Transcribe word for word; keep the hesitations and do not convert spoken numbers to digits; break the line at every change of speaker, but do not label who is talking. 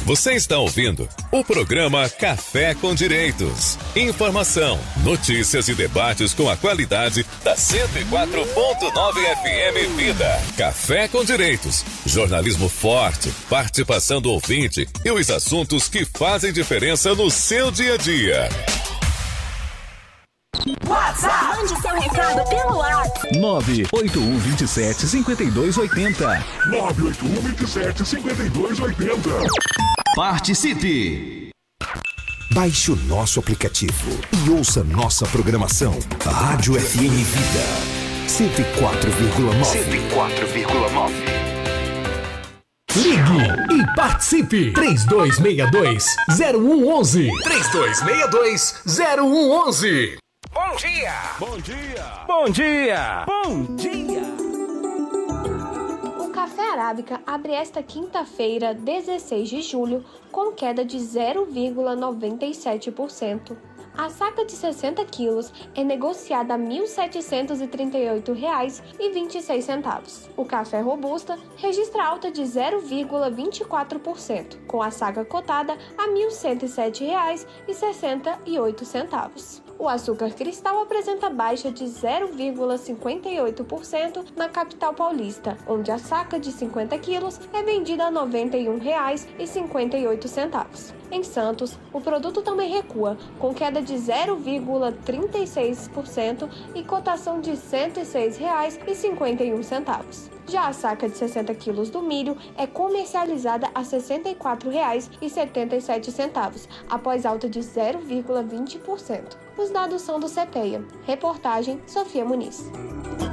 Você está ouvindo o programa Café com Direitos. Informação, notícias e debates com a qualidade da cento e quatro ponto nove F M Vida. Café com Direitos. Jornalismo forte, participação do ouvinte e os assuntos que fazem diferença no seu dia a dia.
WhatsApp. Mande seu recado pelo WhatsApp.
nove oito um dois sete cinco dois oito zero.
nove oito um dois sete cinco dois oito zero.
Participe!
Baixe o nosso aplicativo e ouça nossa programação. Rádio F M Vida cento e quatro vírgula nove.
cento e quatro vírgula nove.
Ligue e participe. três dois seis dois zero um um um. três dois seis dois zero um um um.
Bom dia!
Bom dia!
Bom dia! Bom dia!
O Café Arábica abre esta quinta-feira, dezesseis de julho, com queda de zero vírgula noventa e sete por cento. A saca de sessenta quilos é negociada a mil setecentos e trinta e oito reais e vinte e seis centavos. O café robusta registra alta de zero vírgula vinte e quatro por cento, com a saca cotada a mil cento e sete reais e sessenta e oito centavos. O açúcar cristal apresenta baixa de zero vírgula cinquenta e oito por cento na capital paulista, onde a saca de cinquenta quilos é vendida a noventa e um reais e cinquenta e oito centavos. Em Santos, o produto também recua, com queda de zero vírgula trinta e seis por cento e cotação de cento e seis reais e cinquenta e um centavos. Já a saca de sessenta quilos do milho é comercializada a sessenta e quatro reais e setenta e sete centavos, após alta de zero vírgula vinte por cento. Os dados são do CEPEA. Reportagem Sofia Muniz.